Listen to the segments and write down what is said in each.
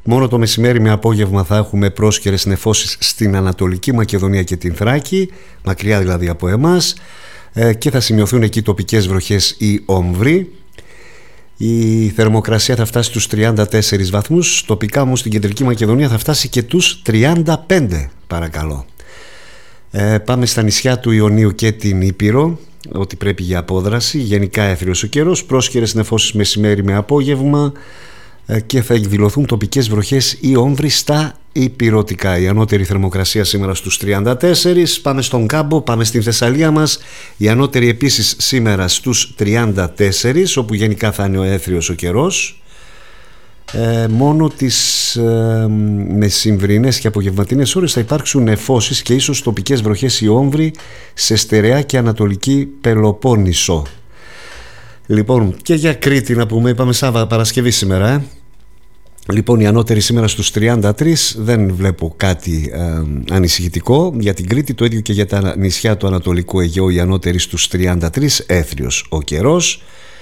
Μόνο το μεσημέρι με απόγευμα θα έχουμε πρόσκαιρες νεφώσεις στην Ανατολική Μακεδονία και την Θράκη, μακριά δηλαδή από εμάς, και θα σημειωθούν εκεί τοπικές βροχές ή όμβροι. Η θερμοκρασία θα φτάσει στους 34 βαθμούς, τοπικά όμως στην Κεντρική Μακεδονία θα φτάσει και τους 35, παρακαλώ. Πάμε στα νησιά του Ιωνίου και την Ήπειρο, ότι πρέπει για απόδραση. Γενικά έθριος ο καιρός, πρόσκαιρες νεφώσεις μεσημέρι με απόγευμα και θα εκδηλωθούν τοπικές βροχές ή όμβροι στα υπηρωτικά. Η ανώτερη θερμοκρασία σήμερα στους 34. Πάμε στον Κάμπο, πάμε στην Θεσσαλία μας. Η ανώτερη επίσης σήμερα στους 34, όπου γενικά θα είναι ο έθριος ο καιρός. Μόνο τις μεσημβρινές και απογευματινές ώρες θα υπάρξουν νεφώσεις και ίσως τοπικές βροχές ή όμβροι σε Στερεά και Ανατολική Πελοπόννησο. Λοιπόν, και για Κρήτη να πούμε, είπαμε Παρασκευή σήμερα. Λοιπόν, η ανώτερη σήμερα στους 33, δεν βλέπω κάτι ανησυχητικό για την Κρήτη, το ίδιο και για τα νησιά του Ανατολικού Αιγαίου, η ανώτερη στους 33, έθριος ο καιρός.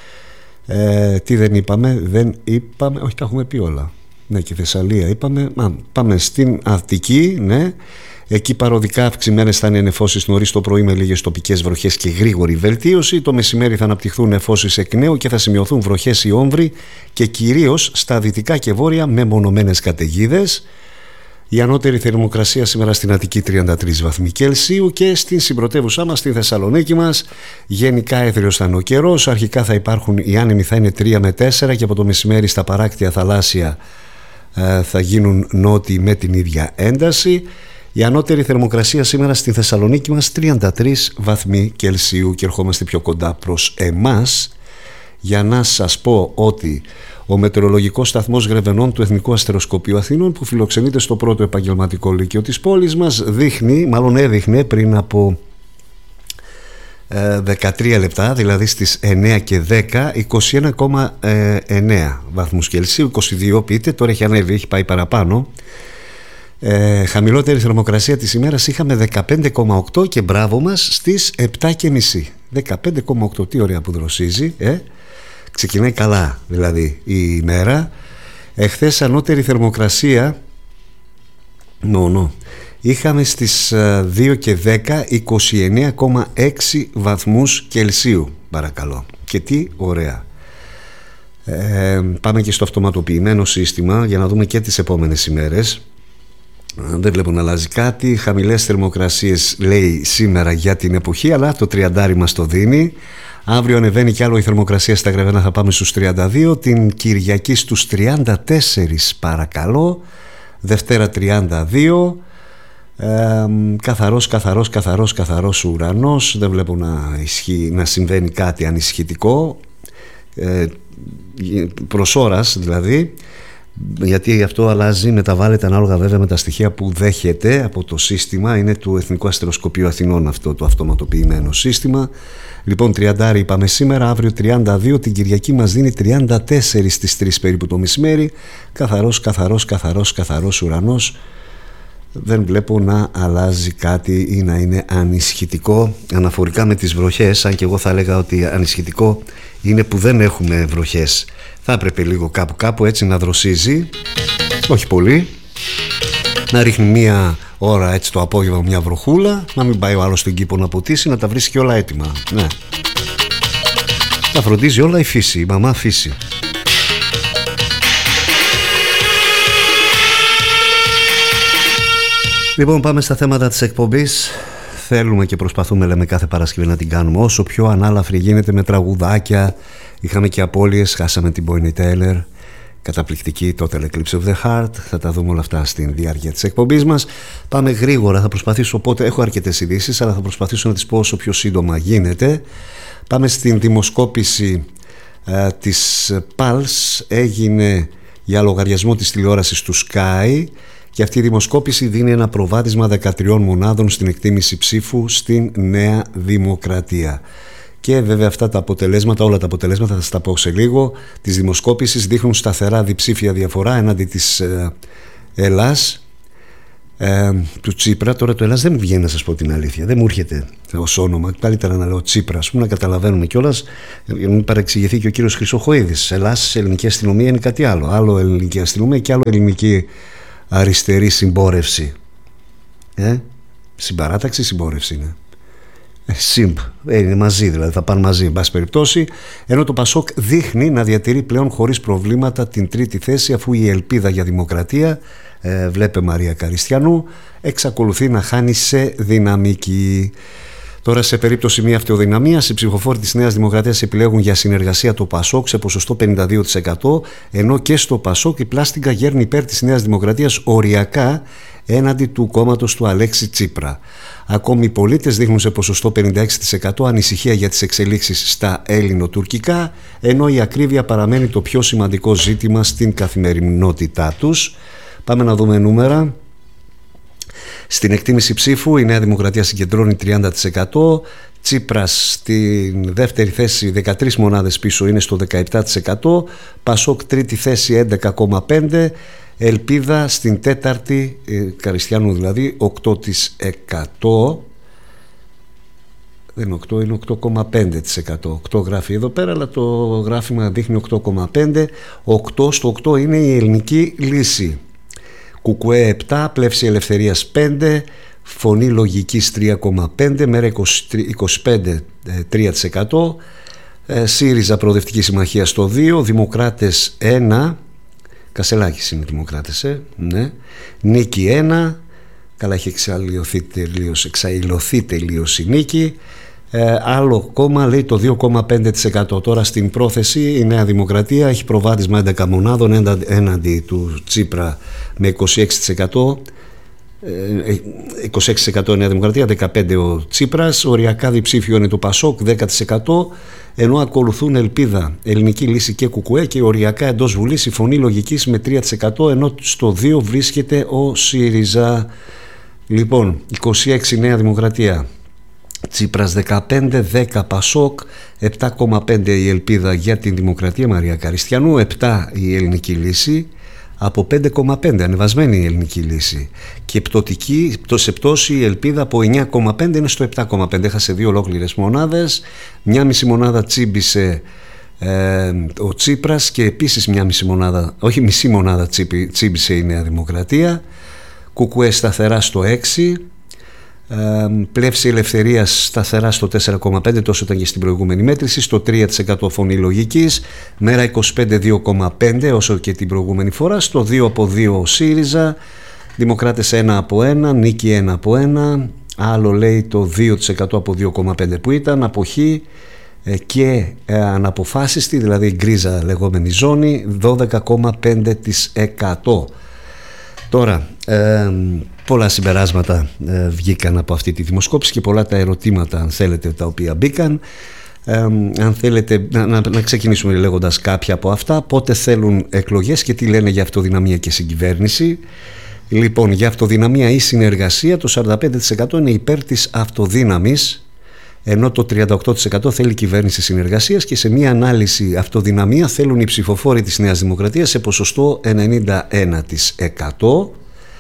Τι δεν είπαμε, όχι, τα έχουμε πει όλα. Ναι, και Θεσσαλία είπαμε. Πάμε στην Αττική, ναι. Εκεί παροδικά αυξημένες θα είναι νεφώσεις νωρίς το πρωί με λίγες τοπικές βροχές και γρήγορη βελτίωση. Το μεσημέρι θα αναπτυχθούν νεφώσεις εκ νέου και θα σημειωθούν βροχές ή όμβροι και κυρίως στα δυτικά και βόρεια με μονομένες καταιγίδες. Η ανώτερη θερμοκρασία σήμερα στην Αττική 33 βαθμοί Κελσίου και στην συμπρωτεύουσά μας, στη Θεσσαλονίκη μας, γενικά έθριος θα είναι ο καιρός. Αρχικά θα υπάρχουν, οι άνεμοι θα είναι 3 με 4 και από το μεσημέρι στα παράκτια θαλάσσια θα γίνουν νότιοι με την ίδια ένταση. Η ανώτερη θερμοκρασία σήμερα στη Θεσσαλονίκη μας 33 βαθμοί Κελσίου και ερχόμαστε πιο κοντά προς εμάς για να σας πω ότι ο μετεωρολογικός σταθμός Γρεβενών του Εθνικού Αστεροσκοπείου Αθηνών, που φιλοξενείται στο πρώτο επαγγελματικό λύκειο της πόλης μας, έδειχνε πριν από 13 λεπτά, δηλαδή στις 9 και 10, 21,9 βαθμούς Κελσίου, 22 πείτε, τώρα έχει ανέβει, έχει πάει παραπάνω. Χαμηλότερη θερμοκρασία της ημέρας είχαμε 15,8 και μπράβο μας στις 7,5. 15,8, τι ωραία που δροσίζει, ξεκινάει καλά δηλαδή η ημέρα. Εχθές ανώτερη θερμοκρασία είχαμε στις 2 και 10 29,6 βαθμούς Κελσίου, παρακαλώ. Και τι ωραία. Πάμε και στο αυτοματοποιημένο σύστημα για να δούμε και τις επόμενες ημέρες. Δεν βλέπω να αλλάζει κάτι. Χαμηλές θερμοκρασίες λέει σήμερα για την εποχή, αλλά το 30 μας το δίνει. Αύριο ανεβαίνει κι άλλο η θερμοκρασία στα Γρεβένα, θα πάμε στους 32. Την Κυριακή στους 34 παρακαλώ. Δευτέρα 32. Καθαρός ουρανός. Δεν βλέπω να συμβαίνει κάτι ανησυχητικό, προς ώρας δηλαδή, γιατί αυτό αλλάζει, μεταβάλλεται ανάλογα βέβαια με τα στοιχεία που δέχεται από το σύστημα. Είναι του Εθνικού Αστεροσκοπείου Αθηνών αυτό το αυτοματοποιημένο σύστημα. Λοιπόν, 30 είπαμε σήμερα, αύριο 32, την Κυριακή μας δίνει 34 στις 3 περίπου το μεσημέρι. Καθαρός ουρανός. Δεν βλέπω να αλλάζει κάτι ή να είναι ανησυχητικό αναφορικά με τις βροχές, αν και εγώ θα έλεγα ότι ανησυχητικό είναι που δεν έχουμε βροχές. Θα έπρεπε λίγο κάπου έτσι να δροσίζει, όχι πολύ, να ρίχνει μία ώρα έτσι το απόγευμα μια βροχούλα, να μην πάει ο άλλος στον κήπο να ποτίσει, να τα βρίσκει όλα έτοιμα. Ναι. Τα φροντίζει όλα η φύση, η μαμά φύση. Λοιπόν, πάμε στα θέματα της εκπομπής. Θέλουμε και προσπαθούμε, λέμε, κάθε Παρασκευή να την κάνουμε όσο πιο ανάλαφρη γίνεται, με τραγουδάκια. Είχαμε και απώλειες, χάσαμε την Bonnie Tyler, καταπληκτική, Total Eclipse of the Heart. Θα τα δούμε όλα αυτά στην διάρκεια της εκπομπής μας. Πάμε γρήγορα, θα προσπαθήσω, οπότε έχω αρκετές ειδήσεις, αλλά θα προσπαθήσω να τις πω όσο πιο σύντομα γίνεται. Πάμε στην δημοσκόπηση της Pulse, έγινε για λογαριασμό της τηλεόρασης του Sky. Και αυτή η δημοσκόπηση δίνει ένα προβάδισμα 13 μονάδων στην εκτίμηση ψήφου στην Νέα Δημοκρατία. Και βέβαια αυτά τα αποτελέσματα, όλα τα αποτελέσματα θα σας τα πω σε λίγο, της δημοσκόπησης δείχνουν σταθερά διψήφια διαφορά έναντι της Ελλάς. του Τσίπρα. Τώρα το Ελλάς δεν μου βγαίνει, να σας πω την αλήθεια, δεν μου έρχεται ως όνομα. Καλύτερα να λέω Τσίπρα, ας πούμε, να καταλαβαίνουμε κιόλας, για να μην παρεξηγηθεί και ο κύριος Χρυσοχοΐδης. Ελλάς, ελληνική αστυνομία είναι κάτι άλλο. Άλλο ελληνική αστυνομία και άλλο ελληνική αριστερή συμπόρευση. Συμπαράταξη, συμπόρευση είναι. Είναι μαζί, δηλαδή θα πάνε μαζί, εν πάση περιπτώσει. Ενώ το Πασόκ δείχνει να διατηρεί πλέον χωρίς προβλήματα την τρίτη θέση, αφού η ελπίδα για δημοκρατία, βλέπε Μαρία Καριστιανού, εξακολουθεί να χάνει σε δυναμική. Τώρα, σε περίπτωση μη αυτοδυναμίας, οι ψηφοφόροι της Νέας Δημοκρατίας επιλέγουν για συνεργασία το Πασόκ σε ποσοστό 52%, ενώ και στο Πασόκ η πλάστιγκα γέρνει υπέρ της Νέας Δημοκρατίας οριακά έναντι του κόμματος του Αλέξη Τσίπρα. Ακόμη οι πολίτες δείχνουν σε ποσοστό 56% ανησυχία για τις εξελίξεις στα ελληνοτουρκικά, ενώ η ακρίβεια παραμένει το πιο σημαντικό ζήτημα στην καθημερινότητά τους. Πάμε να δούμε νούμερα. Στην εκτίμηση ψήφου η Νέα Δημοκρατία συγκεντρώνει 30%, Τσίπρας στην δεύτερη θέση 13 μονάδες πίσω, είναι στο 17%, Πασόκ τρίτη θέση 11,5%, Ελπίδα στην τέταρτη, Καριστιανού δηλαδή, 8%. Δεν είναι 8, είναι 8,5%. 8 γράφει εδώ πέρα, αλλά το γράφημα δείχνει 8,5%. 8 στο 8 είναι η ελληνική λύση. Κουκουέ 7, Πλεύση Ελευθερίας 5, Φωνή Λογικής 3,5, Μέρα 25, 3%. ΣΥΡΙΖΑ Προοδευτική Συμμαχία στο 2, Δημοκράτες 1, Κασελάκης είναι Δημοκράτες, ναι. Νίκη 1, καλά, έχει εξαϊλωθεί τελείως η Νίκη. Άλλο κόμμα λέει το 2,5%. Τώρα στην πρόθεση η Νέα Δημοκρατία έχει προβάδισμα 11 μονάδων έναντι του Τσίπρα με 26%. 26% Νέα Δημοκρατία, 15% ο Τσίπρας. Οριακά διψήφιο είναι το Πασόκ 10%, ενώ ακολουθούν Ελπίδα, Ελληνική Λύση και Κουκουέ, και οριακά εντός Βουλής η Φωνή Λογικής με 3%, ενώ στο 2 βρίσκεται ο ΣΥΡΙΖΑ. Λοιπόν, 26 Νέα Δημοκρατία, Τσίπρας 15, 10 Πασόκ, 7,5 η Ελπίδα για την Δημοκρατία Μαρία Καριστιανού, 7 η Ελληνική Λύση, από 5,5 ανεβασμένη η Ελληνική Λύση, και πτωτική, σε πτώση η Ελπίδα από 9,5 είναι στο 7,5, έχασε 2 ολόκληρες μονάδες. Μια μισή μονάδα τσίμπησε ο Τσίπρας, και επίσης μια μισή μονάδα, όχι μισή μονάδα τσίμπησε η Νέα Δημοκρατία. Κουκουέ σταθερά στο 6, Πλεύση Ελευθερίας σταθερά στο 4,5, τόσο ήταν και στην προηγούμενη μέτρηση. Στο 3% Φωνή Λογικής, Μέρα 25 2,5 όσο και την προηγούμενη φορά. Στο 2 από 2 ΣΥΡΙΖΑ, Δημοκράτες 1 από 1, Νίκη 1 από 1, άλλο λέει το 2% από 2,5 που ήταν, αποχή και αναποφάσιστη, δηλαδή γκρίζα λεγόμενη ζώνη, 12,5%. Τώρα, πολλά συμπεράσματα βγήκαν από αυτή τη δημοσκόπηση και πολλά τα ερωτήματα, αν θέλετε, τα οποία μπήκαν. Αν θέλετε να ξεκινήσουμε λέγοντας κάποια από αυτά. Πότε θέλουν εκλογές και τι λένε για αυτοδυναμία και συγκυβέρνηση. Λοιπόν, για αυτοδυναμία ή συνεργασία το 45% είναι υπέρ της αυτοδύναμης, ενώ το 38% θέλει κυβέρνηση συνεργασίας, και σε μία ανάλυση αυτοδυναμία θέλουν οι ψηφοφόροι της Νέας Δημοκρατίας σε ποσοστό 91%.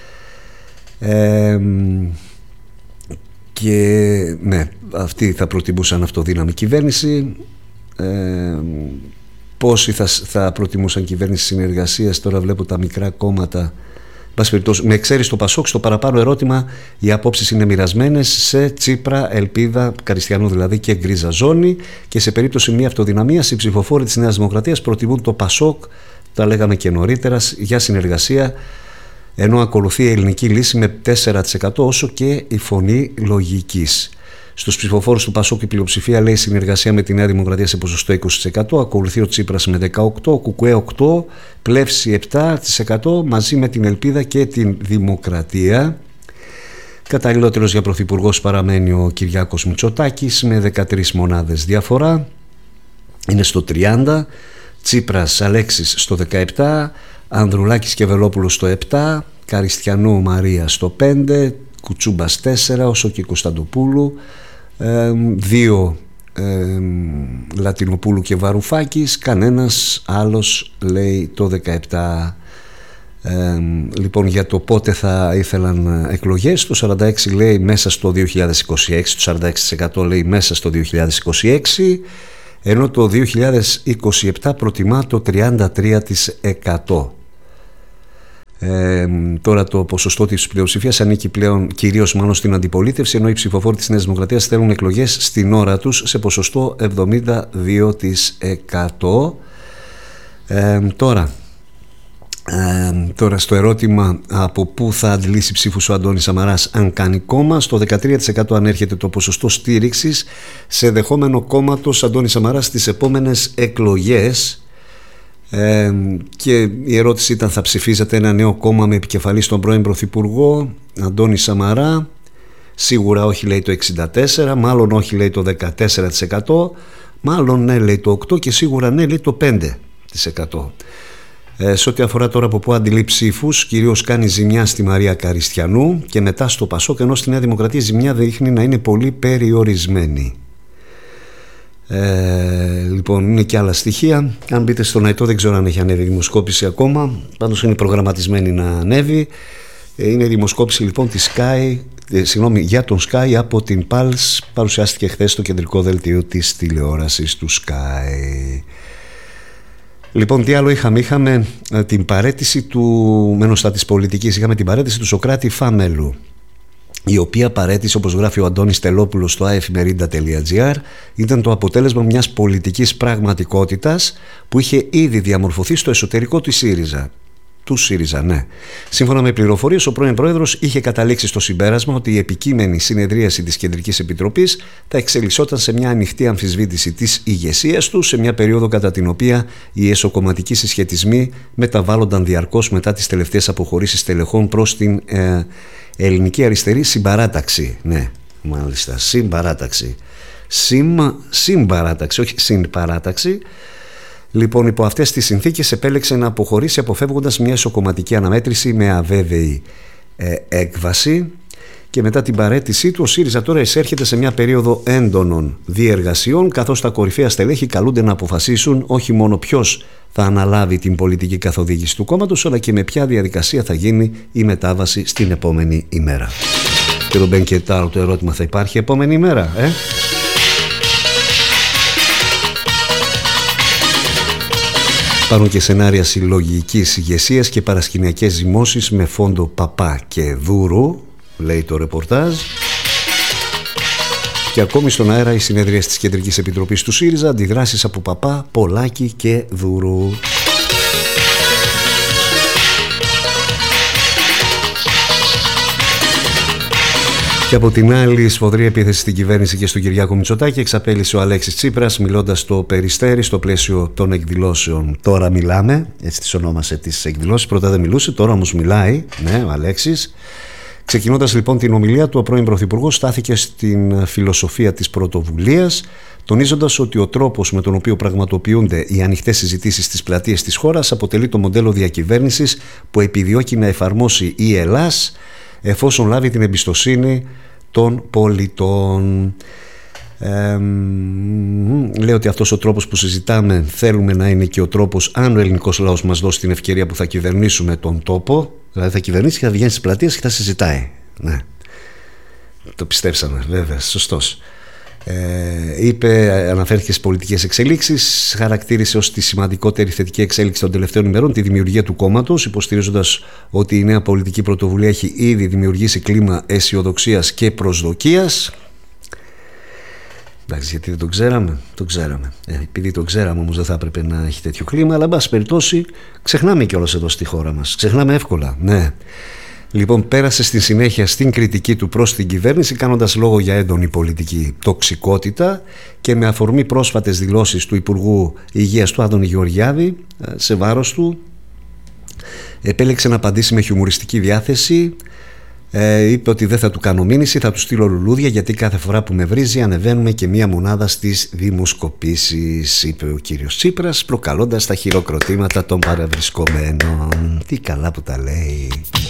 Και ναι, αυτοί θα προτιμούσαν αυτοδύναμη κυβέρνηση. Πόσοι θα προτιμούσαν κυβέρνηση συνεργασίας, τώρα βλέπω τα μικρά κόμματα. Με εξαίρεση το Πασόκ, στο παραπάνω ερώτημα οι απόψεις είναι μοιρασμένες σε Τσίπρα, Ελπίδα, Καριστιανού δηλαδή, και γκρίζα ζώνη, και σε περίπτωση μη αυτοδυναμίας οι ψηφοφόροι της Νέας Δημοκρατίας προτιμούν το Πασόκ, τα λέγαμε και νωρίτερα, για συνεργασία, ενώ ακολουθεί η Ελληνική Λύση με 4%, όσο και η Φωνή Λογικής. Στους ψηφοφόρους του Πασόκ η πλειοψηφία λέει συνεργασία με τη Νέα Δημοκρατία σε ποσοστό 20%, ακολουθεί ο Τσίπρας με 18%, Κουκουέ 8%, Πλεύση 7% μαζί με την Ελπίδα και την Δημοκρατία. Καταλληλότερος για πρωθυπουργός παραμένει ο Κυριάκος Μητσοτάκης με 13 μονάδες διαφορά, είναι στο 30%, Τσίπρας Αλέξης στο 17%, Ανδρουλάκης και Βελόπουλος στο 7%, Καριστιανού Μαρία στο 5%, Κουτσούμπας 4%, όσο και Κωνσταντοπούλου 2%, Λατινοπούλου και Βαρουφάκης, κανένας άλλος λέει το 17%. Λοιπόν, για το πότε θα ήθελαν εκλογές, το 46% λέει μέσα στο 2026, το 46% λέει μέσα στο 2026, ενώ το 2027 προτιμά το 33%. Τώρα το ποσοστό της πλειοψηφίας ανήκει πλέον κυρίως μάλλον στην αντιπολίτευση, ενώ οι ψηφοφόροι της Νέας Δημοκρατίας θέλουν εκλογές στην ώρα τους σε ποσοστό 72%. Τώρα στο ερώτημα από πού θα αντλήσει ψήφους ο Αντώνης Σαμαράς αν κάνει κόμμα, στο 13% ανέρχεται το ποσοστό στήριξης σε δεχόμενο κόμματος Αντώνη Σαμαράς στις επόμενες εκλογές. Και η ερώτηση ήταν, θα ψηφίζετε ένα νέο κόμμα με επικεφαλή στον πρώην Πρωθυπουργό Αντώνη Σαμαρά? Σίγουρα όχι, λέει το 64%, μάλλον όχι, λέει το 14%, μάλλον ναι, λέει το 8% και σίγουρα ναι, λέει το 5%. Σε ό,τι αφορά τώρα από πού αντιλεί ψήφους, κυρίως κάνει ζημιά στη Μαρία Καριστιανού και μετά στο Πασόκ, ενώ στη Νέα Δημοκρατία η ζημιά δείχνει να είναι πολύ περιορισμένη. Λοιπόν, είναι και άλλα στοιχεία. Αν μπείτε στον ΑΕΤΟ, δεν ξέρω αν έχει ανέβει δημοσκόπηση ακόμα, πάντως είναι προγραμματισμένη να ανέβει. Είναι δημοσκόπηση λοιπόν της Sky, για τον Sky από την Pulse, παρουσιάστηκε χθες στο κεντρικό δελτίο της τηλεόρασης του Sky. Λοιπόν, τι άλλο είχαμε την παραίτηση του, μένω στα της πολιτικής, είχαμε την παραίτηση του Σωκράτη Φαμέλου, η οποία παραίτηση, όπως γράφει ο Αντώνης Τελόπουλος στο aefmeridα.gr, ήταν το αποτέλεσμα μιας πολιτικής πραγματικότητας που είχε ήδη διαμορφωθεί στο εσωτερικό της ΣΥΡΙΖΑ. Του ΣΥΡΙΖΑ, ναι. Σύμφωνα με πληροφορίες, ο πρώην πρόεδρος είχε καταλήξει στο συμπέρασμα ότι η επικείμενη συνεδρίαση της Κεντρικής Επιτροπής θα εξελισσόταν σε μια ανοιχτή αμφισβήτηση της ηγεσίας του, σε μια περίοδο κατά την οποία οι εσωκομματικοί συσχετισμοί μεταβάλλονταν διαρκώς μετά τις τελευταίες αποχωρήσεις τελεχών προς την ελληνική αριστερή συμπαράταξη. Ναι, μάλιστα, συμπαράταξη. Συμπαράταξη, όχι συμπαράταξη. Λοιπόν, υπό αυτές τις συνθήκες επέλεξε να αποχωρήσει, αποφεύγοντας μια εσωκομματική αναμέτρηση με αβέβαιη έκβαση, και μετά την παραίτησή του ο ΣΥΡΙΖΑ τώρα εισέρχεται σε μια περίοδο έντονων διεργασιών, καθώς τα κορυφαία στελέχη καλούνται να αποφασίσουν όχι μόνο ποιος θα αναλάβει την πολιτική καθοδήγηση του κόμματος, αλλά και με ποια διαδικασία θα γίνει η μετάβαση στην επόμενη ημέρα. Και εδώ μπαίνει και το ερώτημα, θα υπάρχει επόμενη ημέρα, Υπάρχουν και σενάρια συλλογικής ηγεσίας και παρασκηνιακές ζυμώσεις με φόντο Παπά και Δούρου, λέει το ρεπορτάζ. Και ακόμη στον αέρα οι συνέδριες της Κεντρικής Επιτροπής του ΣΥΡΙΖΑ, αντιδράσεις από Παπά, Πολάκη και Δούρου. Και από την άλλη, σφοδρή επίθεση στην κυβέρνηση και στον Κυριάκο Μητσοτάκη εξαπέλυσε ο Αλέξης Τσίπρας, μιλώντας στο Περιστέρι στο πλαίσιο των εκδηλώσεων Τώρα Μιλάμε, έτσι τις ονόμασε τις εκδηλώσεις. Πρώτα δεν μιλούσε, τώρα όμως μιλάει, ναι, ο Αλέξης. Ξεκινώντας λοιπόν την ομιλία του, ο πρώην Πρωθυπουργός στάθηκε στην φιλοσοφία της πρωτοβουλίας, τονίζοντας ότι ο τρόπος με τον οποίο πραγματοποιούνται οι ανοιχτές συζητήσεις στις πλατείες της χώρας αποτελεί το μοντέλο διακυβέρνησης που επιδιώκει να εφαρμόσει η Ελλάς, εφόσον λάβει την εμπιστοσύνη των πολιτών. Λέω ότι αυτός ο τρόπος που συζητάμε θέλουμε να είναι και ο τρόπος, αν ο ελληνικός λαός μας δώσει την ευκαιρία, που θα κυβερνήσουμε τον τόπο, δηλαδή θα κυβερνήσει και θα βγαίνει στις πλατείες και θα συζητάει. Ναι. Το πιστέψαμε, βέβαια, σωστός. Είπε, αναφέρθηκε στις πολιτικές εξελίξεις, χαρακτήρισε ως τη σημαντικότερη θετική εξέλιξη των τελευταίων ημερών τη δημιουργία του κόμματος, υποστηρίζοντας ότι η νέα πολιτική πρωτοβουλία έχει ήδη δημιουργήσει κλίμα αισιοδοξίας και προσδοκίας. Εντάξει, γιατί δεν το ξέραμε, το ξέραμε. Επειδή το ξέραμε όμως δεν θα έπρεπε να έχει τέτοιο κλίμα, αλλά εν πάση περιπτώσει ξεχνάμε κιόλας εδώ στη χώρα μας. Ξεχνάμε εύκολα, ναι. Λοιπόν, πέρασε στη συνέχεια στην κριτική του προς την κυβέρνηση, κάνοντας λόγο για έντονη πολιτική τοξικότητα και με αφορμή πρόσφατες δηλώσεις του Υπουργού Υγείας του Άδωνη Γεωργιάδη σε βάρος του, επέλεξε να απαντήσει με χιουμοριστική διάθεση. Είπε ότι δεν θα του κάνω μήνυση, θα του στείλω λουλούδια, γιατί κάθε φορά που με βρίζει ανεβαίνουμε και μία μονάδα στις δημοσκοπήσεις, είπε ο κύριος Τσίπρας, προκαλώντας τα χειροκροτήματα των παρευρισκομένων. Τι καλά που τα λέει.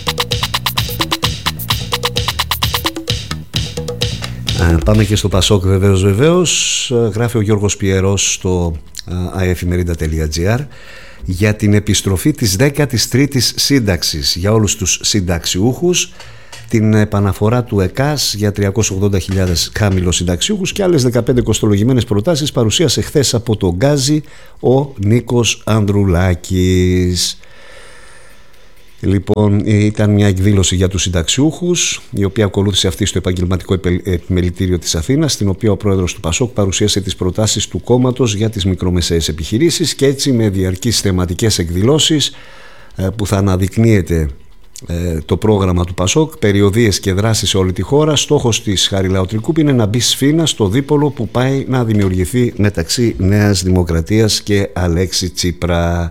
Πάμε και στο Πασόκ βεβαίως. Γράφει ο Γιώργος Πιερός στο aefmeridα.gr. για την επιστροφή της 13ης σύνταξης για όλους τους συνταξιούχους, την επαναφορά του ΕΚΑΣ για 380.000 χαμηλοσυνταξιούχους και άλλες 15 κοστολογημένες προτάσεις παρουσίασε χθες από τον Γκάζι ο Νίκος Ανδρουλάκης. Λοιπόν, ήταν μια εκδήλωση για τους συνταξιούχους, η οποία ακολούθησε αυτή στο Επαγγελματικό Επιμελητήριο της Αθήνας, στην οποία ο πρόεδρος του ΠΑΣΟΚ παρουσίασε τις προτάσεις του κόμματος για τις μικρομεσαίες επιχειρήσεις, και έτσι με διαρκείς θεματικές εκδηλώσεις που θα αναδεικνύεται το πρόγραμμα του ΠΑΣΟΚ, περιοδίες και δράσεις σε όλη τη χώρα. Στόχος της Χαριλάου Τρικούπη είναι να μπει σφήνα στο δίπολο που πάει να δημιουργηθεί μεταξύ Νέας Δημοκρατίας και Αλέξη Τσίπρα.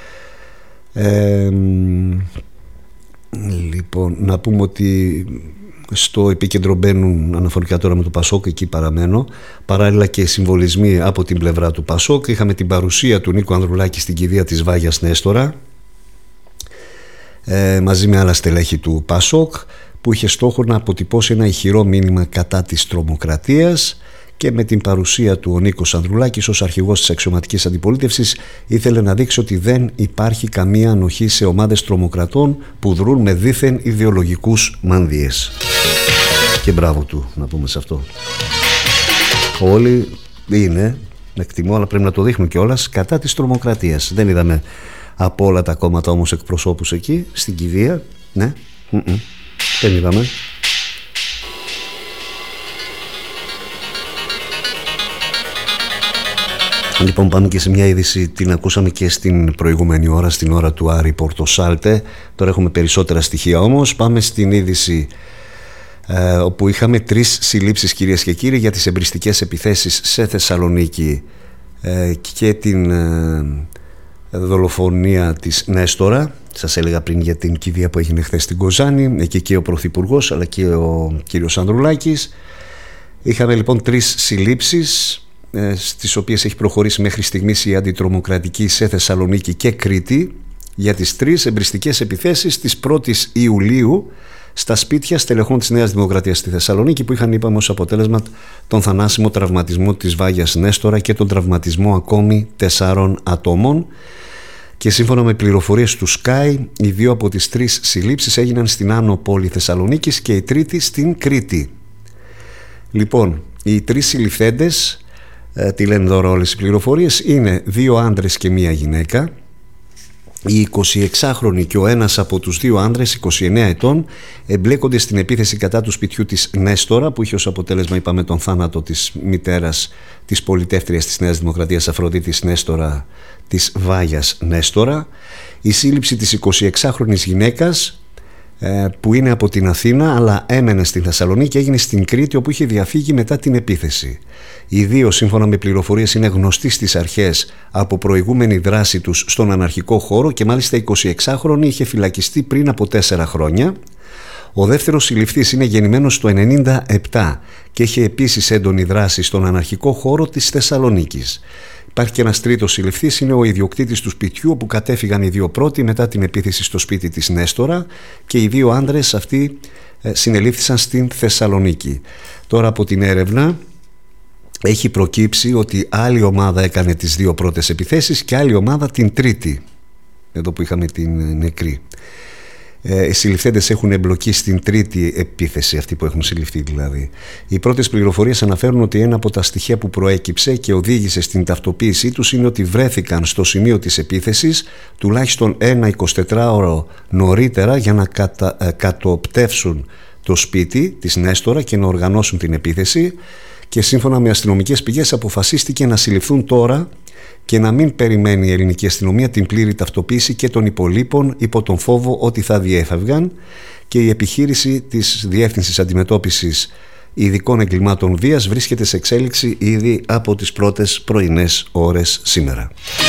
Λοιπόν, να πούμε ότι στο επίκεντρο μπαίνουν, αναφορικά τώρα με το ΠΑΣΟΚ, εκεί παραμένω, παράλληλα και συμβολισμοί από την πλευρά του ΠΑΣΟΚ. Είχαμε την παρουσία του Νίκου Ανδρουλάκη στην κηδεία της Βάγιας Νέστορα, μαζί με άλλα στελέχη του ΠΑΣΟΚ, που είχε στόχο να αποτυπώσει ένα ηχηρό μήνυμα κατά της τρομοκρατίας, και με την παρουσία του ο Νίκος Ανδρουλάκης ως αρχηγός της αξιωματικής αντιπολίτευσης ήθελε να δείξει ότι δεν υπάρχει καμία ανοχή σε ομάδες τρομοκρατών που δρούν με δήθεν ιδεολογικούς μανδύες. Και μπράβο του, να πούμε σε αυτό. Όλοι είναι, εκτιμώ, αλλά πρέπει να το δείχνουν κιόλας, κατά της τρομοκρατίας. Δεν είδαμε από όλα τα κόμματα όμως εκπροσώπους εκεί στην κηδεία. Ναι, δεν είδαμε. Λοιπόν, πάμε και σε μια είδηση, την ακούσαμε και στην προηγούμενη ώρα, στην ώρα του Άρη Πορτοσάλτε. Τώρα έχουμε περισσότερα στοιχεία όμως. Πάμε στην είδηση όπου είχαμε 3 συλλήψεις, κυρίες και κύριοι, για τις εμπριστικές επιθέσεις σε Θεσσαλονίκη και την δολοφονία της Νέστορα. Σας έλεγα πριν για την κηδεία που έγινε χθες στην Κοζάνη, εκεί και ο Πρωθυπουργός αλλά και ο κύριος Ανδρουλάκης. Είχαμε λοιπόν 3 συλλήψεις, στις οποίες έχει προχωρήσει μέχρι στιγμής η αντιτρομοκρατική σε Θεσσαλονίκη και Κρήτη, για τις 3 εμπριστικές επιθέσεις της 1ης Ιουλίου στα σπίτια στελεχών της Νέας Δημοκρατίας στη Θεσσαλονίκη, που είχαν, είπαμε, ως αποτέλεσμα τον θανάσιμο τραυματισμό της Βάγιας Νέστορα και τον τραυματισμό ακόμη 4 ατόμων. Και σύμφωνα με πληροφορίες του Sky, οι 2 από τις 3 συλλήψεις έγιναν στην Άνω Πόλη Θεσσαλονίκης και η τρίτη στην Κρήτη. Λοιπόν, οι 3 συλληφθέντες, τι λένε τώρα όλες οι πληροφορίες, είναι 2 άντρες και 1 γυναίκα. Οι 26χρονοι και ο ένας από τους 2 άντρες, 29 ετών, εμπλέκονται στην επίθεση κατά του σπιτιού της Νέστορα, που είχε ως αποτέλεσμα, είπαμε, τον θάνατο της μητέρας της πολιτεύτριας της Νέας Δημοκρατίας Αφροδίτης Νέστορα, της Βάγιας Νέστορα. Η σύλληψη της 26χρονης γυναίκας, που είναι από την Αθήνα αλλά έμενε στην Θεσσαλονίκη, έγινε στην Κρήτη, όπου είχε διαφύγει μετά την επίθεση. Οι 2, σύμφωνα με πληροφορίες, είναι γνωστοί στις αρχές από προηγούμενη δράση τους στον αναρχικό χώρο, και μάλιστα η 26χρονη είχε φυλακιστεί πριν από 4 χρόνια. Ο δεύτερος συλληφθής είναι γεννημένος το 1997 και είχε επίσης έντονη δράση στον αναρχικό χώρο της Θεσσαλονίκης. Υπάρχει και ένας τρίτος συλληφθής, είναι ο ιδιοκτήτης του σπιτιού όπου κατέφυγαν οι 2 πρώτοι μετά την επίθεση στο σπίτι της Νέστορα, και οι 2 άντρες αυτοί συνελήφθησαν στην Θεσσαλονίκη. Τώρα από την έρευνα έχει προκύψει ότι άλλη ομάδα έκανε τις 2 πρώτες επιθέσεις και άλλη ομάδα την τρίτη, εδώ που είχαμε την νεκρή. Οι συλληφθέντες έχουν εμπλοκή στην τρίτη επίθεση, αυτοί που έχουν συλληφθεί δηλαδή. Οι πρώτες πληροφορίες αναφέρουν ότι ένα από τα στοιχεία που προέκυψε και οδήγησε στην ταυτοποίησή τους είναι ότι βρέθηκαν στο σημείο της επίθεσης τουλάχιστον ένα 24ωρο νωρίτερα για να κατοπτεύσουν το σπίτι της Νέστορα και να οργανώσουν την επίθεση, και σύμφωνα με αστυνομικές πηγές αποφασίστηκε να συλληφθούν τώρα και να μην περιμένει η ελληνική αστυνομία την πλήρη ταυτοποίηση και των υπολείπων υπό τον φόβο ότι θα διέφευγαν, και η επιχείρηση της Διεύθυνσης Αντιμετώπισης Ειδικών Εγκλημάτων Βίας βρίσκεται σε εξέλιξη ήδη από τις πρώτες πρωινές ώρες σήμερα.